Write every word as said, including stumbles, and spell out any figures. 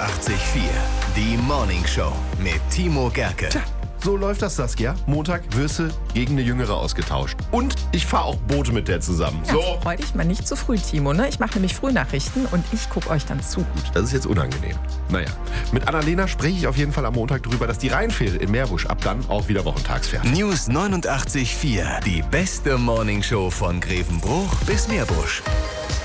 neunundachtzig Komma vier. Die Morning Show mit Timo Gerke. Tja, so läuft das, Saskia. Montag wirst du gegen eine Jüngere ausgetauscht. Und ich fahre auch Boote mit der zusammen. Ja, So. freu dich mal nicht zu früh, Timo. Ne? Ich mache nämlich Frühnachrichten und ich gucke euch dann zu. Gut, das ist jetzt unangenehm. Naja, mit Annalena spreche ich auf jeden Fall am Montag drüber, dass die Rheinfähre in Meerbusch ab dann auch wieder wochentags fährt. News neunundachtzig Komma vier. Die beste Morning Show von Grevenbruch bis Meerbusch.